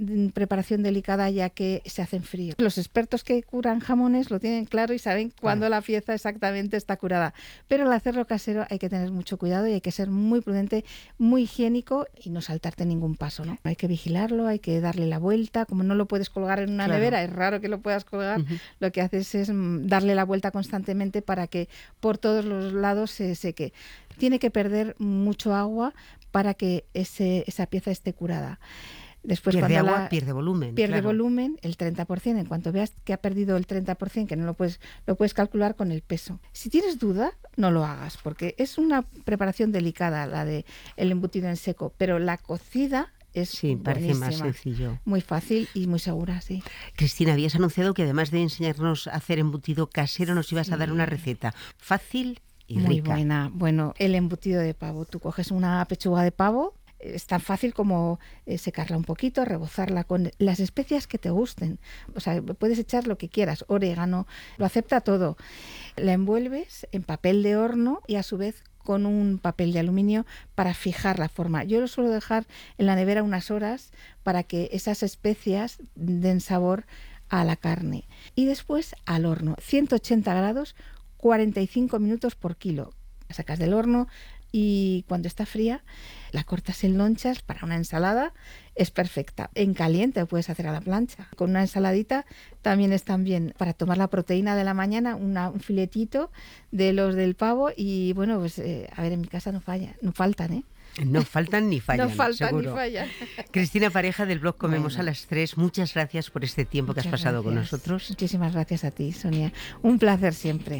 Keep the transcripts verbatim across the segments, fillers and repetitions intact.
preparación delicada ya que se hacen frío. Los expertos que curan jamones lo tienen claro y saben cuándo claro. la pieza exactamente está curada. Pero al hacerlo casero hay que tener mucho cuidado y hay que ser muy prudente, muy higiénico y no saltarte ningún paso, ¿no? Hay que vigilarlo, hay que darle la vuelta. Como no lo puedes colgar en una claro. nevera, es raro que lo puedas colgar, uh-huh. lo que haces es darle la vuelta constantemente para que por todos los lados se seque. Tiene que perder mucho agua para que ese, esa pieza esté curada. Después, pierde cuando agua, la, pierde volumen. Pierde claro. volumen, el treinta por ciento. En cuanto veas que ha perdido el treinta por ciento, que no lo puedes, lo puedes calcular con el peso. Si tienes duda, no lo hagas, porque es una preparación delicada la de el embutido en seco, pero la cocida es sí, parece más sencillo. Muy fácil y muy segura, sí. Cristina, habías anunciado que además de enseñarnos a hacer embutido casero, nos ibas sí. a dar una receta fácil y muy rica. buena. Bueno, el embutido de pavo. Tú coges una pechuga de pavo. Es tan fácil como eh, secarla un poquito, rebozarla con las especias que te gusten. O sea, puedes echar lo que quieras, orégano, lo acepta todo. La envuelves en papel de horno y a su vez con un papel de aluminio para fijar la forma. Yo lo suelo dejar en la nevera unas horas para que esas especias den sabor a la carne. Y después al horno, ciento ochenta grados, cuarenta y cinco minutos por kilo. La sacas del horno y cuando está fría la cortas en lonchas para una ensalada, es perfecta. En caliente lo puedes hacer a la plancha. Con una ensaladita también están bien. Para tomar la proteína de la mañana, una, un filetito de los del pavo y bueno, pues eh, a ver, en mi casa no falla, no faltan, ¿eh? No faltan ni fallan. No faltan seguro. ni fallan. Cristina Pareja del blog Comemos bueno. a las tres, muchas gracias por este tiempo Muchas que has pasado gracias. con nosotros. Muchísimas gracias a ti, Sonia. Un placer siempre.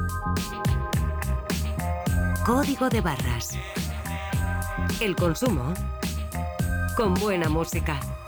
Código de Barras. El consumo con buena música.